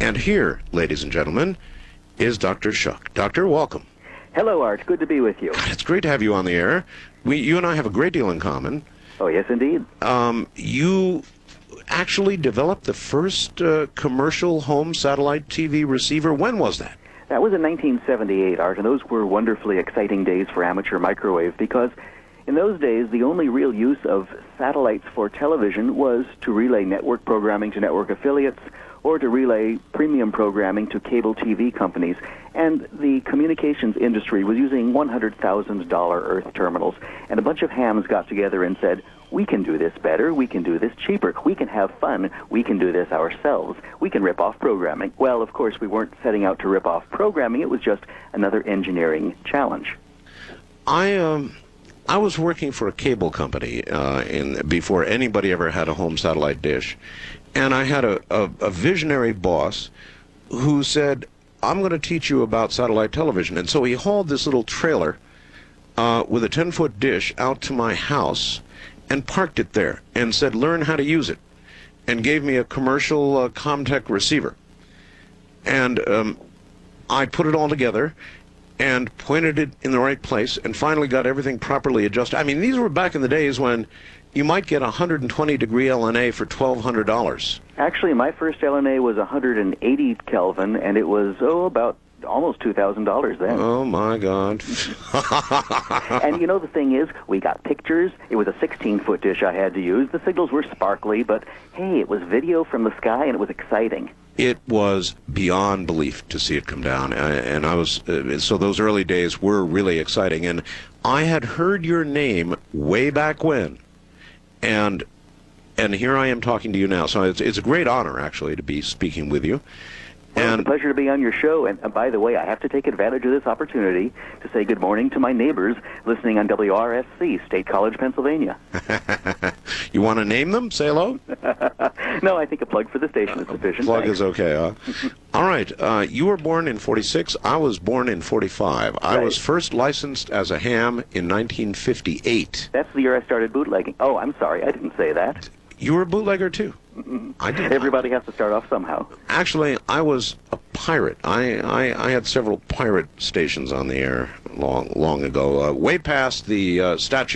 And here, ladies and gentlemen, is Dr. Shuck. Doctor, welcome. Hello, Art. Good to be with you. It's great to have you on the air. You and I have a great deal in common. Oh, yes, indeed. You actually developed the first commercial home satellite TV receiver. When was that? That was in 1978, Art, and those were wonderfully exciting days for amateur microwave because in those days, the only real use of satellites for television was to relay network programming to network affiliates or to relay premium programming to cable TV companies. And the communications industry was using $100,000 Earth terminals. And a bunch of hams got together and said, we can do this better, we can do this cheaper, we can have fun, we can do this ourselves, we can rip off programming. Well, of course, we weren't setting out to rip off programming, it was just another engineering challenge. I was working for a cable company before anybody ever had a home satellite dish, and I had a visionary boss who said, I'm going to teach you about satellite television. And so he hauled this little trailer with a 10-foot dish out to my house and parked it there and said, learn how to use it, and gave me a commercial Comtech receiver. And I put it all together and pointed it in the right place and finally got everything properly adjusted. I mean, these were back in the days when you might get 120-degree LNA for $1,200. Actually, my first LNA was 180 Kelvin, and it was, about almost $2,000 then. Oh, my God. And you know, the thing is, we got pictures. It was a 16-foot dish I had to use. The signals were sparkly, but, hey, it was video from the sky, and it was exciting. It was beyond belief to see it come down, and I was so those early days were really exciting. And I had heard your name way back when, and here I am talking to you now. So it's a great honor, actually, to be speaking with you. Well, it's a pleasure to be on your show. And by the way, I have to take advantage of this opportunity to say good morning to my neighbors listening on WRSC, State College, Pennsylvania. You want to name them? Say hello? No, I think a plug for the station is sufficient. Plug is okay, huh? All right. You were born in 46. I was born in 45. Right. I was first licensed as a ham in 1958. That's the year I started bootlegging. Oh, I'm sorry. I didn't say that. You were a bootlegger, too. I did. Everybody has to start off somehow. Actually, I was a pirate. I had several pirate stations on the air long ago, way past the statute